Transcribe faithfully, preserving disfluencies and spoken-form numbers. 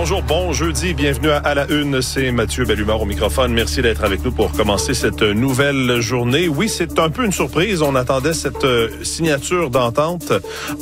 bonjour, bon jeudi, bienvenue à, à la Une, c'est Mathieu Bellumeur au microphone. Merci d'être avec nous pour commencer cette nouvelle journée. Oui, c'est un peu une surprise, on attendait cette euh, signature d'entente